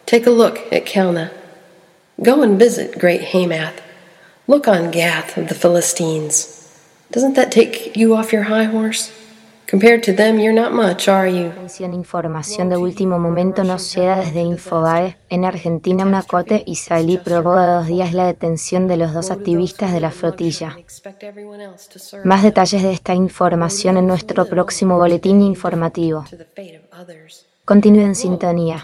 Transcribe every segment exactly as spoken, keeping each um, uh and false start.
Take a look at Kelna. Go and visit great Hamath. Look on Gath of the Philistines. Doesn't that take you off your high horse? Compared to them, you're not much, are you? Información de último momento nos llega desde Infobae. En Argentina, una corte israelí prorroga dos días la detención de los dos activistas de la flotilla. Más detalles de esta información en nuestro próximo boletín informativo. Continúe en sintonía.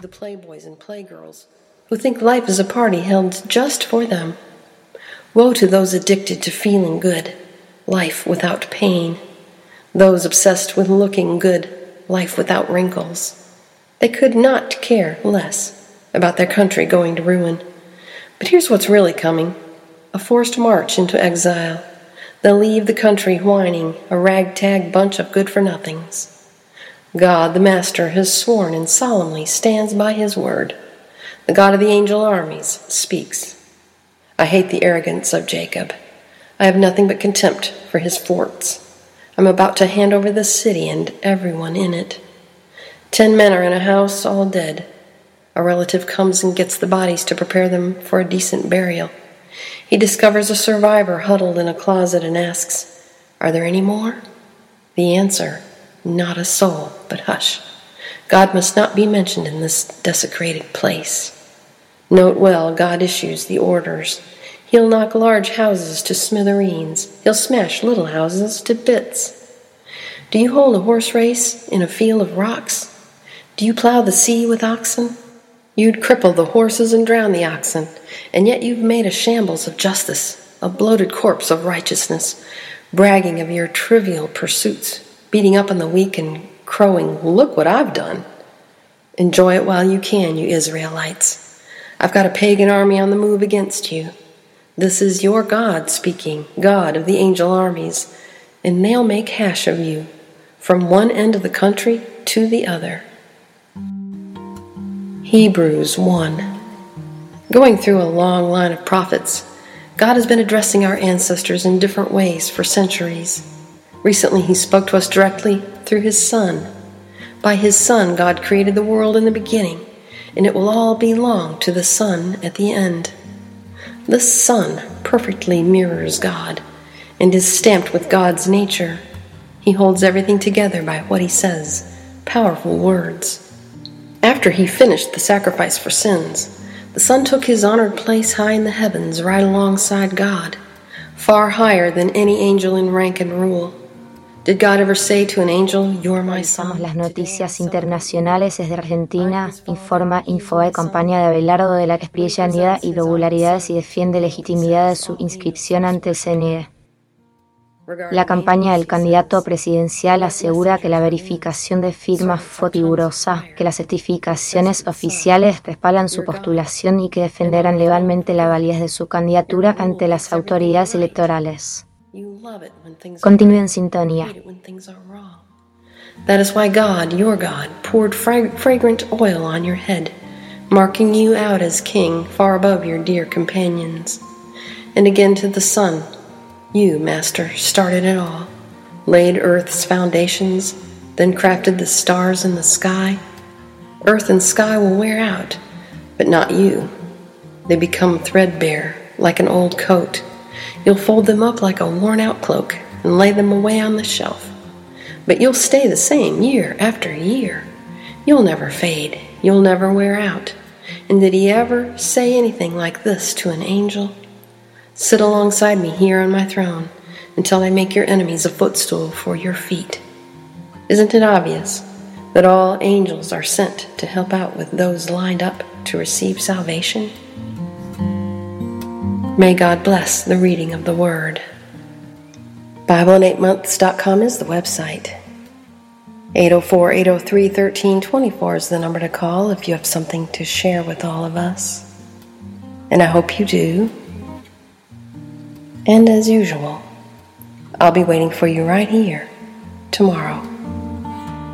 Who think life is a party held just for them. Woe to those addicted to feeling good, life without pain. Those obsessed with looking good, life without wrinkles. They could not care less about their country going to ruin. But here's what's really coming. A forced march into exile. They'll leave the country whining, a ragtag bunch of good-for-nothings. God, the Master, has sworn and solemnly stands by his word. The God of the angel armies speaks. I hate the arrogance of Jacob. I have nothing but contempt for his forts. I'm about to hand over the city and everyone in it. Ten men are in a house, all dead. A relative comes and gets the bodies to prepare them for a decent burial. He discovers a survivor huddled in a closet and asks, "Are there any more?" The answer, not a soul, but hush. God must not be mentioned in this desecrated place. Note well, God issues the orders. He'll knock large houses to smithereens. He'll smash little houses to bits. Do you hold a horse race in a field of rocks? Do you plow the sea with oxen? You'd cripple the horses and drown the oxen, and yet you've made a shambles of justice, a bloated corpse of righteousness, bragging of your trivial pursuits, beating up on the weak and crowing, "Look what I've done." Enjoy it while you can, you Israelites. I've got a pagan army on the move against you. This is your God speaking, God of the angel armies, and they'll make hash of you, from one end of the country to the other. Hebrews one. Going through a long line of prophets, God has been addressing our ancestors in different ways for centuries. Recently, he spoke to us directly through his Son. By his Son, God created the world in the beginning, and it will all belong to the Son at the end. The Son perfectly mirrors God and is stamped with God's nature. He holds everything together by what he says, powerful words. After he finished the sacrifice for sins, the Son took his honored place high in the heavens right alongside God, far higher than any angel in rank and rule. Did God ever say to an angel, "You're my son"? Las noticias internacionales desde Argentina, informa Infobae, campaña de Abelardo, de la que explica niega irregularidades y defiende legitimidad de su inscripción ante el C N E. La campaña del candidato presidencial asegura que la verificación de firmas fue rigurosa, que las certificaciones oficiales respaldan su postulación y que defenderán legalmente la validez de su candidatura ante las autoridades electorales. Continúe en sintonía. That is why God, your God, poured frag- fragrant oil on your head, marking you out as king far above your dear companions. And again to the Son, you, Master, started it all, laid earth's foundations, then crafted the stars in the sky. Earth and sky will wear out, but not you. They become threadbare, like an old coat. You'll fold them up like a worn-out cloak and lay them away on the shelf. But you'll stay the same year after year. You'll never fade. You'll never wear out. And did he ever say anything like this to an angel? Sit alongside me here on my throne until I make your enemies a footstool for your feet. Isn't it obvious that all angels are sent to help out with those lined up to receive salvation? May God bless the reading of the Word. Bible in eight months dot com is the website. eight oh four, eight oh three, one three two four is the number to call if you have something to share with all of us. And I hope you do. And as usual, I'll be waiting for you right here tomorrow.